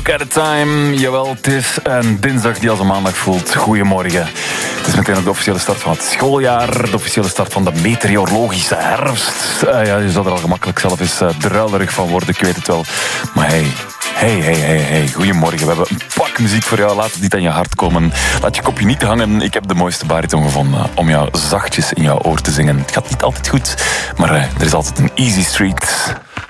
took at a time. Jawel, het is een dinsdag die als een maandag voelt. Goedemorgen. Het is meteen ook de officiële start van het schooljaar. De officiële start van de meteorologische herfst. Ja, je zou er al gemakkelijk zelf eens druilerig van worden, ik weet het wel. Maar hey, goedemorgen. We hebben een pak muziek voor jou. Laat het niet aan je hart komen. Laat je kopje niet hangen. Ik heb de mooiste bariton gevonden om jou zachtjes in jouw oor te zingen. Het gaat niet altijd goed, maar er is altijd een easy street.